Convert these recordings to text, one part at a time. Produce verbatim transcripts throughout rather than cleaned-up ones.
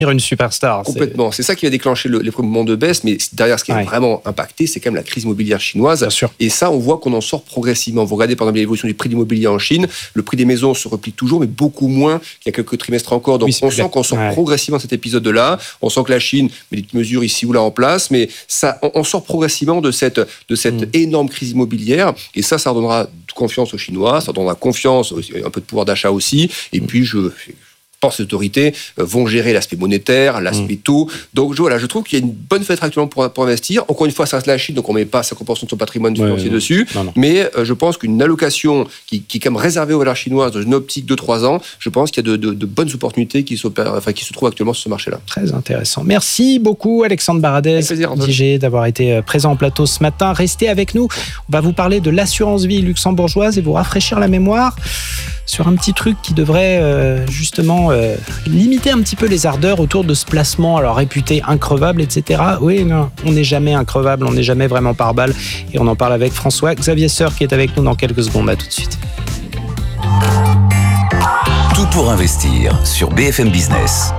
une superstar. Complètement. C'est... c'est ça qui a déclenché le, les premiers moments de baisse, mais derrière, ce qui a ouais. vraiment impacté, c'est quand même la crise immobilière chinoise. Bien sûr. Et ça, on voit qu'on en sort progressivement. Vous regardez par exemple l'évolution du prix de l'immobilier en Chine, le prix des maisons se replie toujours, mais beaucoup moins qu'il y a quelques trimestres encore. Donc oui, on sent qu'on sort ouais. progressivement de cet épisode-là. On sent que la Chine met des mesures ici ou là en place, mais ça, on, on sort progressivement de cette, de cette mmh. énorme crise immobilière. Et ça, ça redonnera confiance aux Chinois, ça donnera confiance, un peu de pouvoir d'achat aussi. Et mmh. puis, je... Je pense que les autorités vont gérer l'aspect monétaire, l'aspect mmh. taux. Donc voilà, je trouve qu'il y a une bonne fenêtre actuellement pour, pour investir. Encore une fois, ça reste la Chine, donc on ne met pas cinquante pour cent de son patrimoine ouais, financier ouais, dessus. Non, non. Mais euh, je pense qu'une allocation qui, qui est quand même réservée aux valeurs chinoises dans une optique de trois ans, je pense qu'il y a de, de, de bonnes opportunités qui, enfin, qui se trouvent actuellement sur ce marché-là. Très intéressant. Merci beaucoup Alexandre Baradez, D G, d'avoir été présent en plateau ce matin. Restez avec nous. On va vous parler de l'assurance vie luxembourgeoise et vous rafraîchir la mémoire sur un petit truc qui devrait euh, justement euh, limiter un petit peu les ardeurs autour de ce placement alors réputé increvable, et cetera. Oui, non, on n'est jamais increvable, on n'est jamais vraiment par balle. Et on en parle avec François-Xavier Sœur qui est avec nous dans quelques secondes. À tout de suite. Tout pour investir sur B F M Business.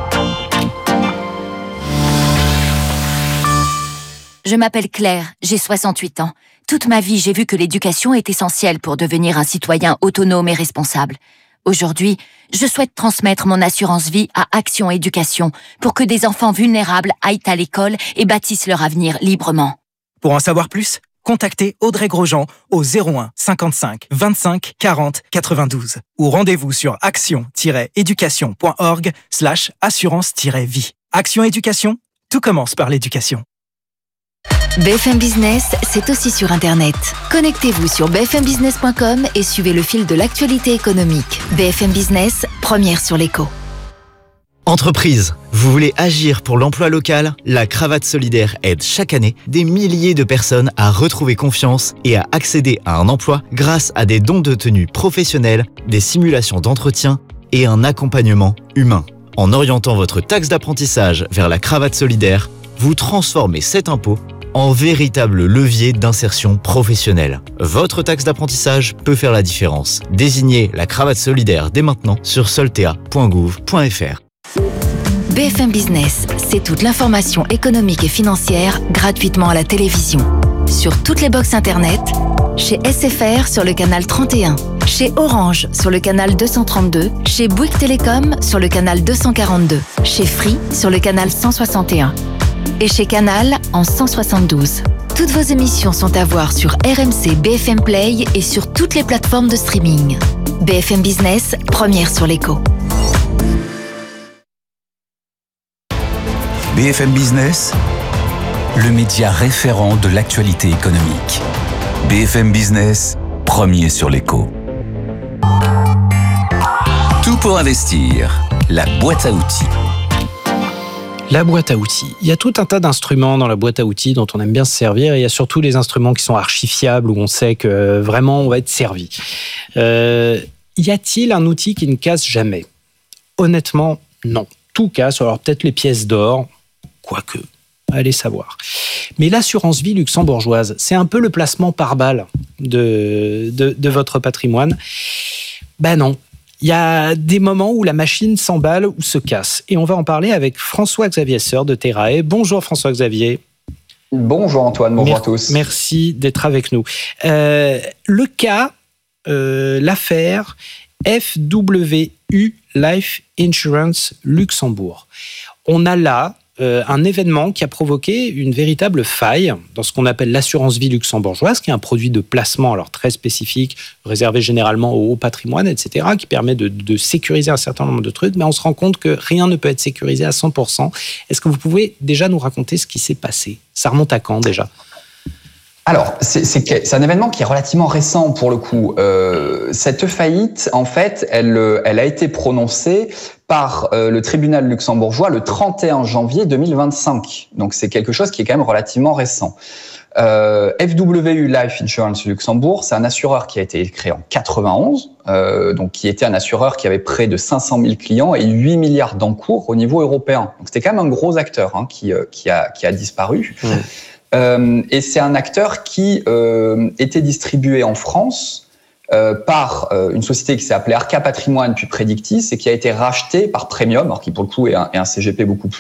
Je m'appelle Claire, j'ai soixante-huit ans. Toute ma vie, j'ai vu que l'éducation est essentielle pour devenir un citoyen autonome et responsable. Aujourd'hui, je souhaite transmettre mon assurance vie à Action Éducation pour que des enfants vulnérables aillent à l'école et bâtissent leur avenir librement. Pour en savoir plus, contactez Audrey Grosjean au zéro un cinquante-cinq vingt-cinq quarante quatre-vingt-douze ou rendez-vous sur action-éducation.org slash assurance-vie. Action Éducation, tout commence par l'éducation. B F M Business, c'est aussi sur Internet. Connectez-vous sur b f m business point com et suivez le fil de l'actualité économique. B F M Business, première sur l'écho. Entreprise, vous voulez agir pour l'emploi local ? La Cravate Solidaire aide chaque année des milliers de personnes à retrouver confiance et à accéder à un emploi grâce à des dons de tenue professionnels, des simulations d'entretien et un accompagnement humain. En orientant votre taxe d'apprentissage vers la Cravate Solidaire, vous transformez cet impôt en véritable levier d'insertion professionnelle. Votre taxe d'apprentissage peut faire la différence. Désignez la Cravate Solidaire dès maintenant sur soltea point gouv point f r. B F M Business, c'est toute l'information économique et financière gratuitement à la télévision. Sur toutes les box Internet, chez S F R sur le canal trente et un, chez Orange sur le canal deux cent trente-deux, chez Bouygues Télécom sur le canal deux cent quarante-deux, chez Free sur le canal cent soixante et un. Et chez Canal en cent soixante-douze. Toutes vos émissions sont à voir sur R M C B F M Play et sur toutes les plateformes de streaming. B F M Business, première sur l'écho. B F M Business, le média référent de l'actualité économique. B F M Business, premier sur l'écho. Tout pour investir, la boîte à outils. La boîte à outils. Il y a tout un tas d'instruments dans la boîte à outils dont on aime bien se servir. Et il y a surtout les instruments qui sont archi-fiables, où on sait que vraiment on va être servi. Euh, y a-t-il un outil qui ne casse jamais ? Honnêtement, non. Tout casse. Alors peut-être les pièces d'or, quoique, allez savoir. Mais l'assurance vie luxembourgeoise, c'est un peu le placement par balle de, de, de votre patrimoine. Ben non. Il y a des moments où la machine s'emballe ou se casse. Et on va en parler avec François-Xavier Sœur de Terrae. Bonjour François-Xavier. Bonjour Antoine, bonjour Mer- à tous. Merci d'être avec nous. Euh, le cas, euh, l'affaire F W U Life Insurance Luxembourg. On a là euh, un événement qui a provoqué une véritable faille dans ce qu'on appelle l'assurance vie luxembourgeoise, qui est un produit de placement alors très spécifique, réservé généralement au haut patrimoine, et cetera, qui permet de, de sécuriser un certain nombre de trucs, mais on se rend compte que rien ne peut être sécurisé à cent pour cent. Est-ce que vous pouvez déjà nous raconter ce qui s'est passé ? Ça remonte à quand déjà ? Alors, c'est, c'est, c'est un événement qui est relativement récent pour le coup. Euh, cette faillite, en fait, elle, elle a été prononcée par euh, le tribunal luxembourgeois le trente et un janvier deux mille vingt-cinq. Donc, c'est quelque chose qui est quand même relativement récent. Euh, F W U Life Insurance Luxembourg, c'est un assureur qui a été créé en quatre-vingt-onze, euh, donc qui était un assureur qui avait près de cinq cent mille clients et huit milliards d'encours au niveau européen. Donc, c'était quand même un gros acteur hein, qui, euh, qui, a, qui a disparu. Mmh. Euh, et c'est un acteur qui euh, était distribué en France euh, par euh, une société qui s'est appelée Arca Patrimoine puis Predictis et qui a été racheté par Premium, alors qui pour le coup est un, est un C G P beaucoup plus